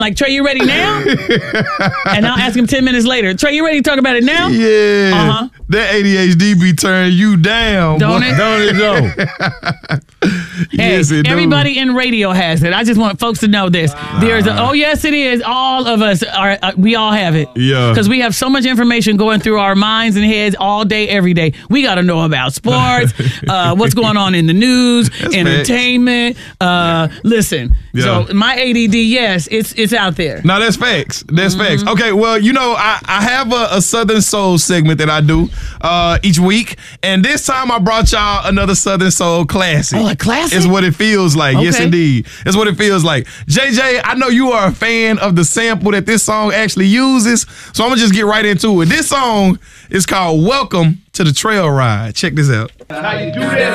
Like, Trey, you ready now? And I'll ask him 10 minutes later. Trey, you ready to talk about it now? Yeah. That ADHD be turning you down. Don't it? Don't it though? Hey, Yes, it do. everybody in radio has it. I just want folks to know this. There's oh yes, it is. All of us are. We all have it. Yeah. Because we have so much information going through our minds and heads all day, every day. We got to know about sports, what's going on in the news, entertainment. Listen. Yeah. So my ADD, yes, it's out there. No, that's facts. That's facts. Okay, well, you know, I have a Southern Soul segment that I do each week, and this time I brought y'all another Southern Soul classic. Oh, a classic? It's what it feels like. Okay. Yes, indeed. It's what it feels like. JJ, I know you are a fan of the sample that this song actually uses, so I'm going to just get right into it. This song is called Welcome to the Trail Ride. Check this out. How you do that?